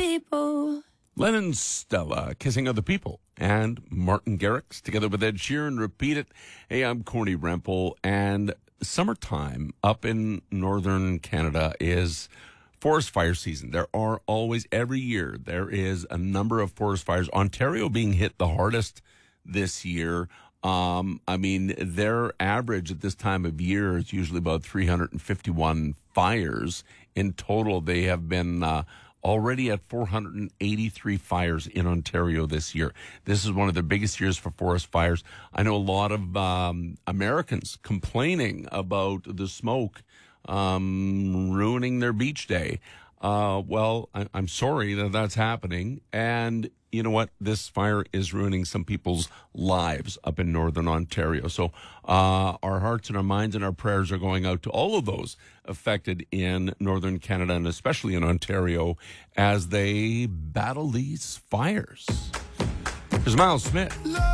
people. Lennon Stella, Kissing Other People, and Martin Garrix, together with Ed Sheeran, Repeat It. Hey, I'm Corny Rempel, and summertime up in northern Canada is forest fire season. There are always, every year, there is a number of forest fires. Ontario being hit the hardest this year. Their average at this time of year is usually about 351 fires. In total, they have been already at 483 fires in Ontario this year. This is one of the biggest years for forest fires. I know a lot of Americans complaining about the smoke ruining their beach day. I'm sorry that that's happening. And you know what? This fire is ruining some people's lives up in northern Ontario. So our hearts and our minds and our prayers are going out to all of those affected in northern Canada and especially in Ontario as they battle these fires. Here's Miles Smith.